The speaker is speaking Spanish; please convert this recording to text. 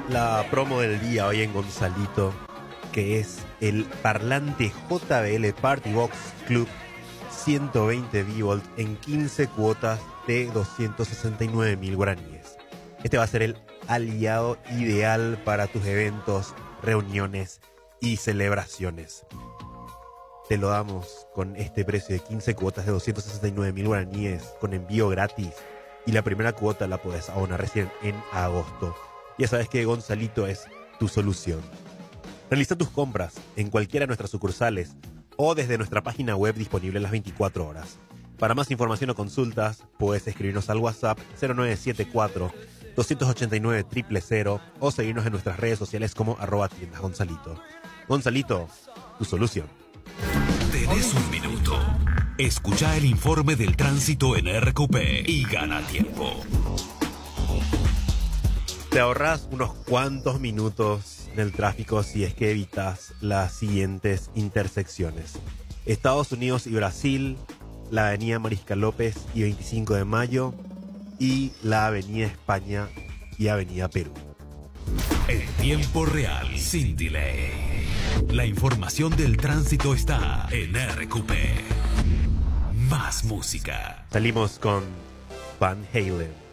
la promo del día hoy en Gonzalito, que es el parlante JBL Party Box Club 120 V en 15 cuotas de 269.000 guaraníes. Este va a ser el aliado ideal para tus eventos, reuniones y celebraciones. Te lo damos con este precio de 15 cuotas de 269.000 guaraníes con envío gratis, y la primera cuota la podés abonar recién en agosto. Ya sabes que Gonzalito es tu solución. Realiza tus compras en cualquiera de nuestras sucursales o desde nuestra página web disponible las 24 horas. Para más información o consultas, puedes escribirnos al WhatsApp 0974-289-000 o seguirnos en nuestras redes sociales como @tiendasgonzalito. Gonzalito, tu solución. Tenés un minuto. Escucha el informe del tránsito en RQP y gana tiempo. Te ahorras unos cuantos minutos en el tráfico si es que evitas las siguientes intersecciones: Estados Unidos y Brasil, la avenida Mariscal López y 25 de Mayo, y la avenida España y avenida Perú. En tiempo real, sin delay. La información del tránsito está en RQP. Más música. Salimos con Van Halen.